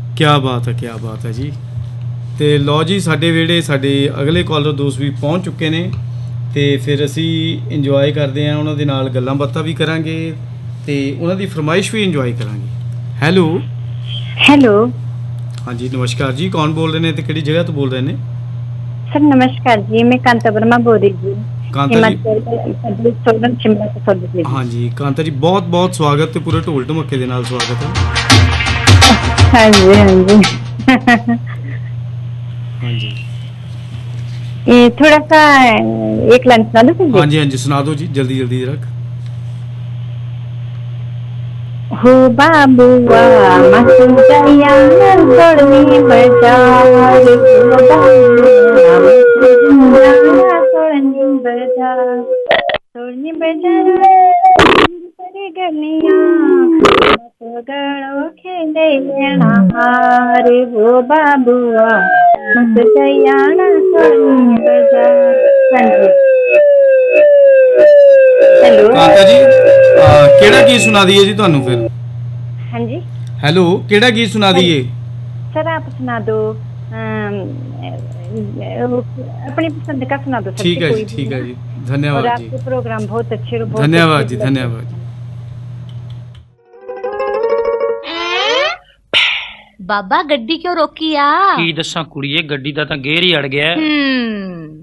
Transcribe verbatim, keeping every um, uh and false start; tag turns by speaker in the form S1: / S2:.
S1: क्या बात है, क्या बात है जी। ਤੇ ਲਓ ਜੀ, ਸਾਡੇ ਵੇੜੇ ਸਾਡੇ ਅਗਲੇ ਕਾਲਰ ਦੋਸਤ ਵੀ ਪਹੁੰਚ ਚੁੱਕੇ ਨੇ ਤੇ ਫਿਰ ਅਸੀਂ ਇੰਜੋਏ ਕਰਦੇ ਹਾਂ, ਉਹਨਾਂ ਦੇ ਨਾਲ ਗੱਲਾਂ ਬਾਤਾਂ ਵੀ ਕਰਾਂਗੇ ਤੇ ਉਹਨਾਂ ਦੀ ਫਰਮਾਇਸ਼ ਵੀ ਇੰਜੋਏ ਕਰਾਂਗੇ। ਹੈਲੋ
S2: ਹੈਲੋ
S1: ਹਾਂਜੀ ਨਮਸਕਾਰ ਜੀ, ਕੌਣ ਬੋਲ ਰਹੇ ਨੇ ਤੇ ਕਿਹੜੀ ਜਗ੍ਹਾ ਤੋਂ ਬੋਲ ਰਹੇ ਨੇ?
S2: सर नमस्कार जी, मैं कांता वर्मा बोल रही जी।
S1: कांता जी
S2: शिमला ਤੋਂ जी।
S1: ਹਾਂਜੀ ਕਾਂਤਾ ਜੀ, ਬਹੁਤ ਬਹੁਤ ਸਵਾਗਤ ਤੇ ਪੂਰੇ ਢੋਲ ਢਮੱਕੇ ਦੇ ਨਾਲ ਸਵਾਗਤ ਹੈ।
S2: ਹਾਂਜੀ ਹਾਂਜੀ
S1: ਹਾਂਜੀ
S2: ये थोड़ा सा एक लाइन सुना दो सर।
S1: हाँ जी हाँ जी सुना दो जी, जल्दी जल्दी रख।
S2: हो बाबुआ मसुदैया तोड़नी बाजार, हो बाबुआ मसुदैया तोड़नी बाजार, तोड़नी बाजार करे गलिया मत गड़ो खेले लेना हार, हो बाबुआ मसुदैया तोड़नी बाजार। हेलो
S1: कांता जी, ਕਿਹੜਾ ਗੀਤ ਸੁਣਾ ਦਈਏ ਜੀ ਤੁਹਾਨੂੰ ਫਿਰ?
S2: हाँ जी
S1: हेलो, ਕਿਹੜਾ ਗੀਤ ਸੁਣਾ ਦਈਏ?
S2: सर आप सुना दो, अपनी पसंद का सुना दो सर।
S1: ठीक है जी, ठीक है जी, धन्यवाद
S2: और
S1: जी।
S2: आपके प्रोग्राम बहुत अच्छे और बहुत
S1: धन्यवाद जी, धन्यवाद जी।
S3: बाबा गड्डी क्यों रोकी आ?
S4: की दसा कुड़िए, गड्डी दा तां गेर ही अड़ गया।